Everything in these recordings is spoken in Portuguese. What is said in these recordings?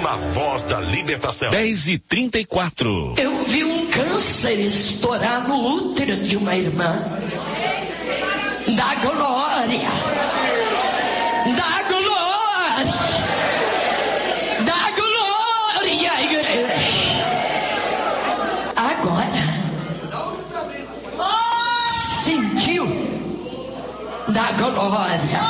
na Voz da Libertação. 10h34. Eu vi um câncer estourar no útero de uma irmã. Da glória. Da glória. Da glória, igreja. Agora. Sentiu? Da glória.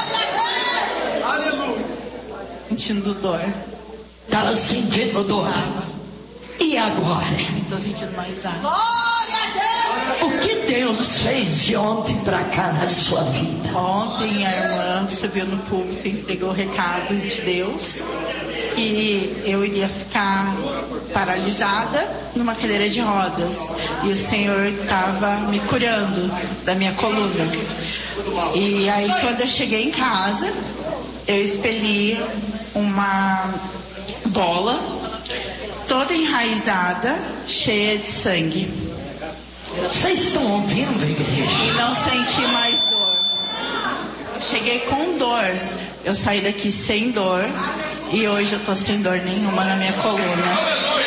Sentindo dor. Estava sentindo dor. E agora? Estou sentindo mais nada. O que Deus fez de ontem para cá na sua vida? Ontem a irmã subiu no púlpito e entregou o recado de Deus que eu iria ficar paralisada numa cadeira de rodas. E o Senhor estava me curando da minha coluna. E aí quando eu cheguei em casa, eu expeli uma bola toda enraizada, cheia de sangue. Vocês estão ouvindo, igreja? E não senti mais dor. Eu cheguei com dor. Eu saí daqui sem dor. E hoje eu tô sem dor nenhuma na minha coluna.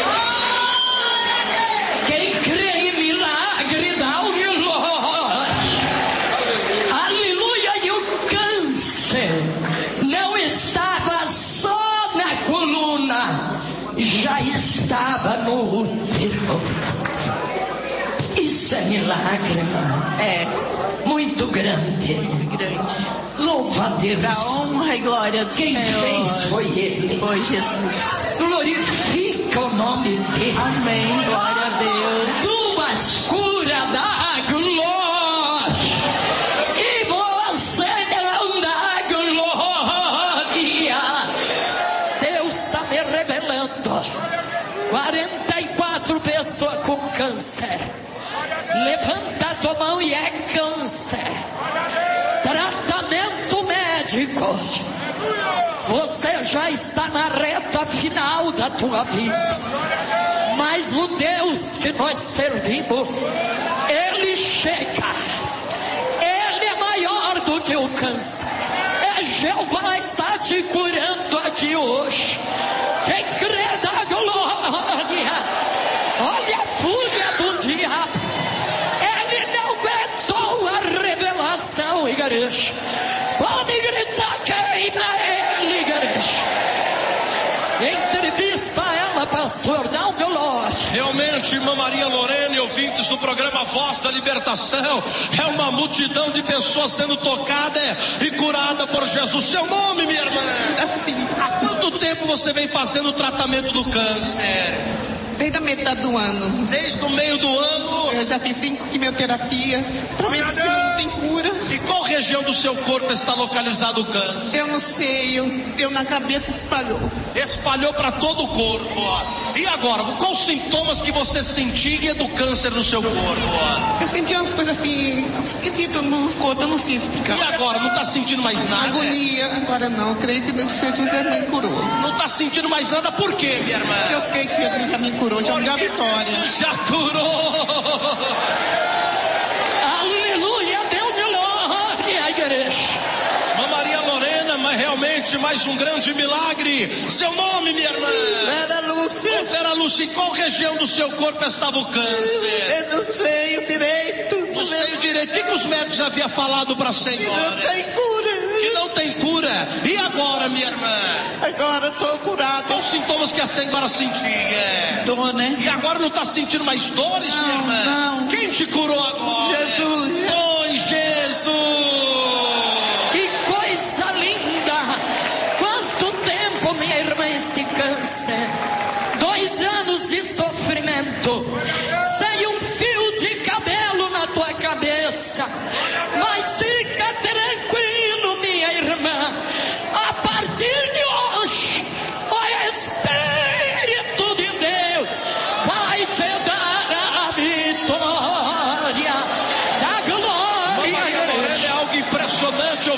Quem crê em milagre, dá o glória. Aleluia. E o câncer não estava só na coluna, já estava no útero. Isso é milagre, irmã. É. Muito grande. Muito grande. Louva a Deus. Da honra e glória do Quem Senhor. fez foi Ele. Foi Jesus. Glorifica o nome dele. Amém. Glória a Deus. Tuas cura da glória. E você não dá glória. Deus está me revelando. 44 pessoas com câncer. Levanta a tua mão e é câncer. Tratamento médico. Você já está na reta final da tua vida. Mas o Deus que nós servimos, Ele chega. Ele é maior do que o câncer. É Jeová está te curando aqui hoje. Quem crê da glória. Olha a fúria do diabo. Ele não aguentou a revelação, igreja. Pode gritar, queima ele, igreja. Entrevista ela, pastor, dá um glória. Realmente, irmã Maria Lorena e ouvintes do programa Voz da Libertação, é uma multidão de pessoas sendo tocada e curada por Jesus. Seu nome, minha irmã? Assim, Há quanto tempo você vem fazendo o tratamento do câncer? desde a metade do ano. Desde o meio do ano. Eu já fiz 5 quimioterapias. Pra medicina não tem cura. E qual região do seu corpo está localizado o câncer? Eu não sei, eu na cabeça espalhou. Espalhou para todo o corpo. Ó. E agora, quais os sintomas que você sentia do câncer no seu corpo? Ó? Eu senti umas coisas assim, esquisitas no corpo, eu não sei explicar. E agora, não está sentindo mais nada? Agonia, agora não, creio que Deus já me curou. Não está sentindo mais nada, por quê, minha irmã? Porque eu sei que Jesus já me curou, já me deu a vitória. Já curou! Aleluia, Deus de glória, igreja. Irmã Maria Lorena, mas realmente mais um grande milagre. Seu nome, minha irmã? Vera Lúcia. Ô, Vera Lúcia, em qual região do seu corpo estava o câncer? Eu não sei o direito. Não sei o direito. O que os médicos haviam falado para a senhora? Não tem cura. Que não tem cura. E agora, minha irmã? Agora estou curada. Quais os sintomas que a senhora sentia? Dor, né? E agora não está sentindo mais dores, minha irmã? Não. Quem te curou agora? Jesus. Foi Jesus. Que coisa linda! Quanto tempo, minha irmã, esse câncer? 2 anos de sofrimento, sem um fio de cabelo na tua cabeça. Mas fica tranquilo, minha irmã. A partir de hoje, o Espírito de Deus vai te dar a vitória da glória. É algo impressionante, ouvintes do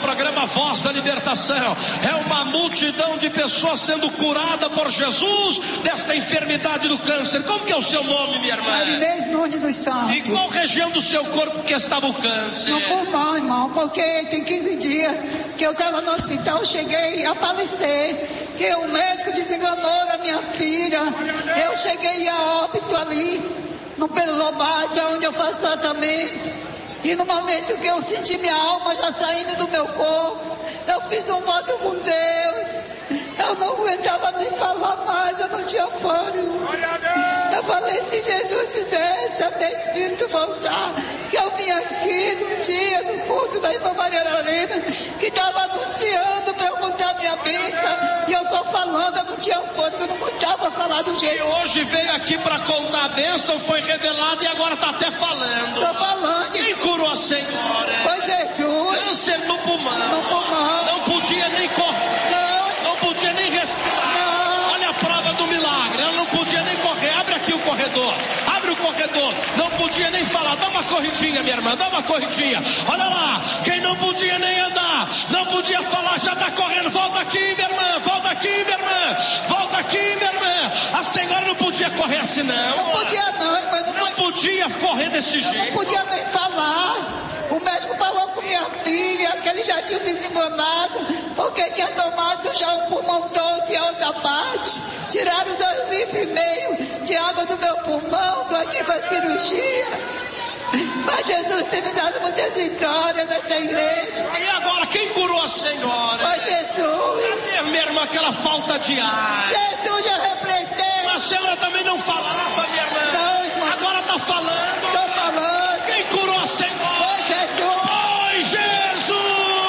programa Voz da Libertação. É uma multidão de pessoas sendo curada por Jesus desta enfermidade do câncer. Como que é o seu nome, minha irmã? Marinês Nunes dos Santos. Em qual região do seu corpo que estava o câncer? No pulmão, irmão, porque tem 15 dias que eu estava no hospital, cheguei a falecer, que o médico desenganou a minha filha. Eu cheguei a óbito ali, no Perulobate, onde eu faço tratamento. E no momento que eu senti minha alma já saindo do meu corpo, eu fiz um voto com Deus. Eu não aguentava nem falar mais, eu não tinha fôlego. Eu falei, se Jesus fizesse até Espírito voltar, que eu vim aqui num dia, no culto da irmã Maria Lorena, que estava anunciando para eu contar minha bênção, e eu estou falando, eu não tinha fôlego, eu não aguentava falar do jeito. E hoje veio aqui para contar a bênção, foi revelada e agora está até falando. Estou falando. Quem curou a senhora? Foi Jesus. Câncer no pulmão. No pulmão. Não podia nem correr. Não podia nem respirar. Não. Olha a prova do milagre. Ela não podia nem correr. Abre aqui o corredor. Abre o corredor. Não podia nem falar. Dá uma corridinha, minha irmã. Dá uma corridinha. Olha lá. Quem não podia nem andar, não podia falar, já está correndo. Volta aqui, minha irmã. Volta aqui, minha irmã. Volta aqui, minha irmã. A senhora não podia correr assim, não. Não podia não, irmã. Não podia correr desse jeito. Eu não podia nem falar. O médico falou com minha filha que ele já tinha desenganado, porque tinha tomado já um pulmão todo e a outra parte. Tiraram 2,5 litros de água do meu pulmão, estou aqui com a cirurgia. Mas Jesus tem me dado muitas vitórias nessa igreja. E agora, quem curou a senhora? Foi Jesus. Cadê, minha irmã, aquela falta de ar? Jesus, já repreendeu. A senhora também não falava, minha irmã. Não, irmão. Agora está falando. Estou falando. Quem curou a senhora? Foi Jesus. Foi Jesus.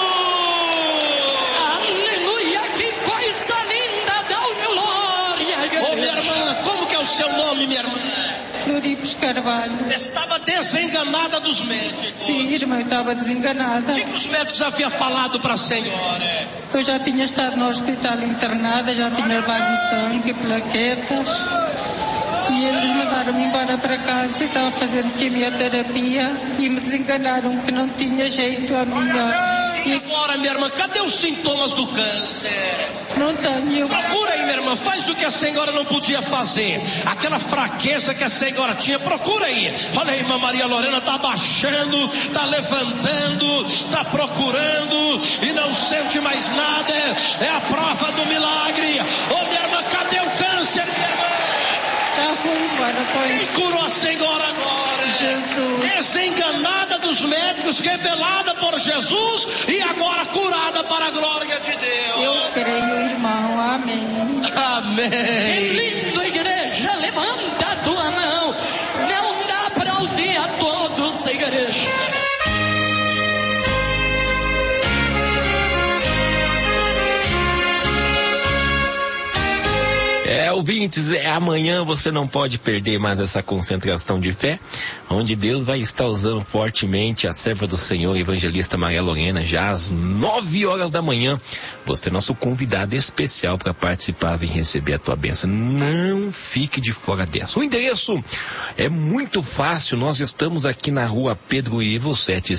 Aleluia, que coisa linda, dá glória. Ô, minha irmã, como que é o seu nome, minha irmã? Floripes Carvalho. Estava desenganada dos médicos. Sim, irmã, eu estava desenganada. O que os médicos haviam falado para a senhora? Eu já tinha estado no hospital internada, já tinha levado sangue, plaquetas. E eles mandaram-me embora para casa e estava fazendo quimioterapia e me desenganaram que não tinha jeito a minha. E agora, minha irmã, cadê os sintomas do câncer? Não tenho. Procura aí, minha irmã, faz o que a senhora não podia fazer. Aquela fraqueza que a senhora tinha, procura aí. Olha aí, irmã Maria Lorena está abaixando, está levantando, está procurando e não sente mais nada. É a prova do milagre. Ô, minha irmã, cadê o câncer, minha irmã? Já fui embora, foi. Quem curou a senhora agora? Jesus. Desenganada dos médicos, revelada por Jesus e agora curada para a glória de Deus. Eu creio, irmão. Amém. Amém. Que lindo, igreja, levanta a tua mão. Não dá para ouvir a todos, igreja. Ouvintes, amanhã você não pode perder mais essa concentração de fé, onde Deus vai estar usando fortemente a serva do Senhor, evangelista Maria Lorena, já às 9 horas da manhã. Você é nosso convidado especial para participar e receber a tua bênção. Não fique de fora dessa. O endereço é muito fácil, nós estamos aqui na rua Pedro Ivo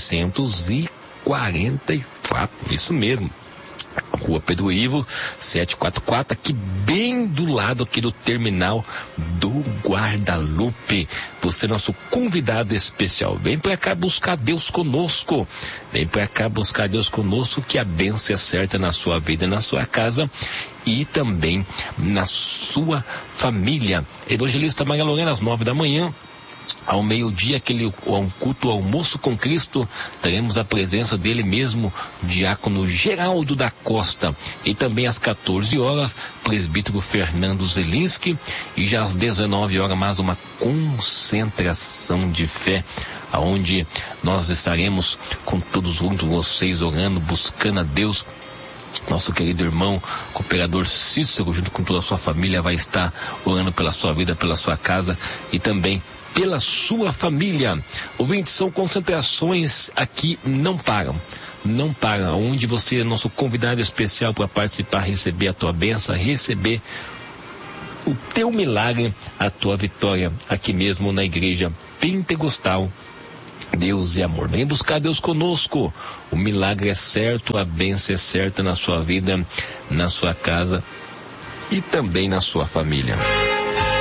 744, isso mesmo. Rua Pedro Ivo 744, aqui bem do lado aqui do terminal do Guadalupe. Você é nosso convidado especial. Vem pra cá buscar Deus conosco. Vem pra cá buscar Deus conosco, que a bênção é certa na sua vida, na sua casa e também na sua família. Evangelista Maria Lorena, às 9 da manhã. Ao meio-dia, um culto almoço com Cristo, teremos a presença dele mesmo, diácono Geraldo da Costa. E também às 14 horas, presbítero Fernando Zelinski. E já às 19 horas, mais uma concentração de fé, onde nós estaremos com todos juntos, vocês orando, buscando a Deus. Nosso querido irmão, cooperador Cícero, junto com toda a sua família, vai estar orando pela sua vida, pela sua casa e também pela sua família. Ouvintes, são concentrações aqui, não param. Não param, onde você é nosso convidado especial para participar, receber a tua bênção, receber o teu milagre, a tua vitória, aqui mesmo na igreja pentecostal Deus é amor. Vem buscar Deus conosco. O milagre é certo, a bênção é certa na sua vida, na sua casa e também na sua família.